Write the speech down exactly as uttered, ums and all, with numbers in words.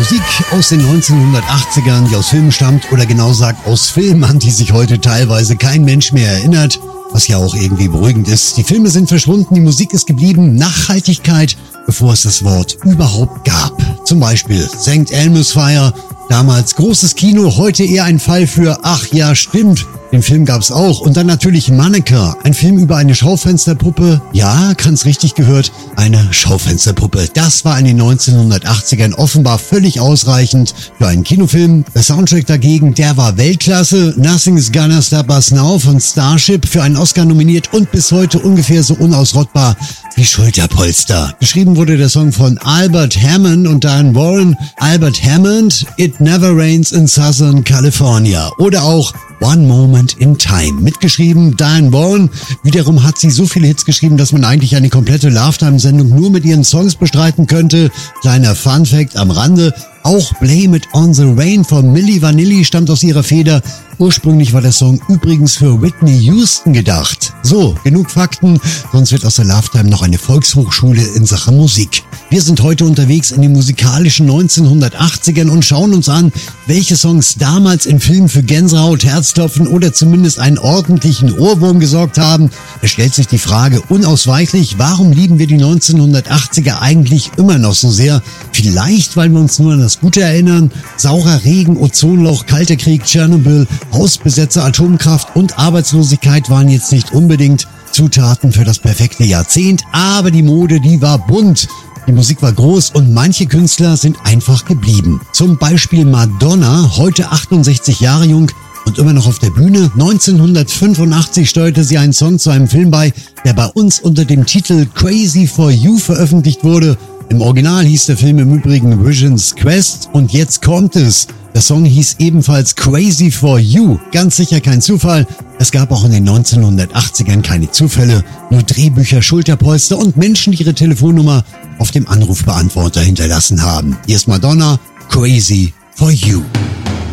Musik aus den neunzehnhundertachtzigern, die aus Filmen stammt oder genau gesagt aus Filmen, an die sich heute teilweise kein Mensch mehr erinnert, was ja auch irgendwie beruhigend ist. Die Filme sind verschwunden, die Musik ist geblieben, Nachhaltigkeit, bevor es das Wort überhaupt gab. Zum Beispiel Sankt Elmo's Fire, damals großes Kino, heute eher ein Fall für ach ja, stimmt. Den Film gab's auch. Und dann natürlich Manneke, ein Film über eine Schaufensterpuppe. Ja, ganz richtig gehört, eine Schaufensterpuppe. Das war in den neunzehnhundertachtzigern offenbar völlig ausreichend für einen Kinofilm. Der Soundtrack dagegen, der war Weltklasse. Nothing's Gonna Stop Us Now von Starship, für einen Oscar nominiert und bis heute ungefähr so unausrottbar wie Schulterpolster. Geschrieben wurde der Song von Albert Hammond und Diane Warren. Albert Hammond, It Never Rains in Southern California. Oder auch One Moment in Time. Mitgeschrieben Diane Warren. Wiederum hat sie so viele Hits geschrieben, dass man eigentlich eine komplette Lifetime-Sendung nur mit ihren Songs bestreiten könnte. Kleiner Fun-Fact am Rande. Auch Blame It on the Rain von Milli Vanilli stammt aus ihrer Feder. Ursprünglich war der Song übrigens für Whitney Houston gedacht. So, genug Fakten, sonst wird aus der Lifetime noch eine Volkshochschule in Sachen Musik. Wir sind heute unterwegs in den musikalischen neunzehnhundertachtzigern und schauen uns an, welche Songs damals in Filmen für Gänsehaut, Herzklopfen oder zumindest einen ordentlichen Ohrwurm gesorgt haben. Es stellt sich die Frage unausweichlich, warum lieben wir die neunzehnhundertachtziger eigentlich immer noch so sehr? Vielleicht, weil wir uns nur an das Gute erinnern. Saurer Regen, Ozonloch, Kalter Krieg, Tschernobyl, Hausbesetzer, Atomkraft und Arbeitslosigkeit waren jetzt nicht unbedingt Zutaten für das perfekte Jahrzehnt, aber die Mode, die war bunt. Die Musik war groß und manche Künstler sind einfach geblieben. Zum Beispiel Madonna, heute achtundsechzig Jahre jung und immer noch auf der Bühne. neunzehnhundertfünfundachtzig steuerte sie einen Song zu einem Film bei, der bei uns unter dem Titel Crazy for You veröffentlicht wurde. Im Original hieß der Film im Übrigen Vision's Quest und jetzt kommt es. Der Song hieß ebenfalls Crazy for You. Ganz sicher kein Zufall. Es gab auch in den neunzehnhundertachtzigern keine Zufälle, nur Drehbücher, Schulterpolster und Menschen, die ihre Telefonnummer auf dem Anrufbeantworter hinterlassen haben. Hier ist Madonna, Crazy for You.